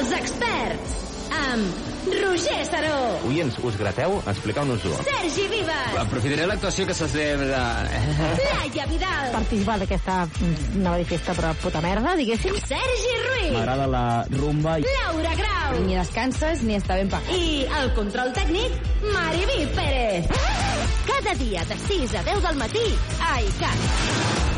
Els experts, amb Roger Saró. Oients, us grateu? Expliqueu-nos-ho. Sergi Vives. Aprofitaré l'actuació que se celebra. Laia Vidal. Participar d'aquesta nova festa però puta merda, diguéssim. Sergi Ruiz. M'agrada la rumba. Laura Grau. Ni descanses ni està ben pagat. I el control tècnic, Mariví Pérez. Cada dia de 6 a 10 del matí a ICAT.